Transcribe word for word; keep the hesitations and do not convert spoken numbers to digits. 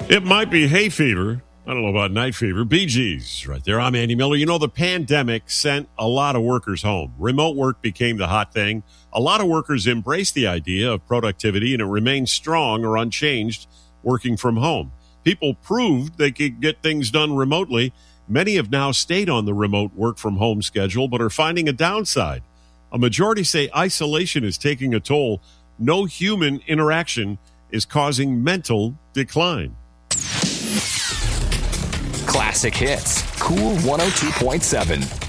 It might be hay fever. I don't know about night fever. Bee Gees right there. I'm Andy Miller. You know, the pandemic sent a lot of workers home. Remote work became the hot thing. A lot of workers embraced the idea of productivity, and it remains strong or unchanged working from home. People proved they could get things done remotely. Many have now stayed on the remote work from home schedule, but are finding a downside. A majority say isolation is taking a toll. No human interaction is causing mental decline. Classic hits. Cool one oh two point seven.